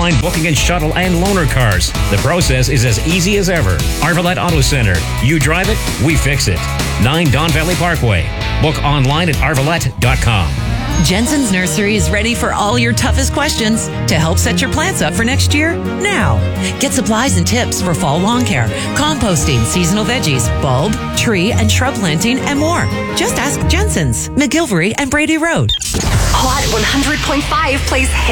online booking and shuttle and loaner cars. The process is as easy as ever. Arvalette Auto Center. You drive it, we fix it. 9 Don Valley Parkway. Book online at arvalette.com. Jensen's Nursery is ready for all your toughest questions to help set your plants up for next year now. Get supplies and tips for fall lawn care, composting, seasonal veggies, bulb, tree, and shrub planting, and more. Just ask Jensen's, McGilvery and Brady Road. Hot 100.5 plays hit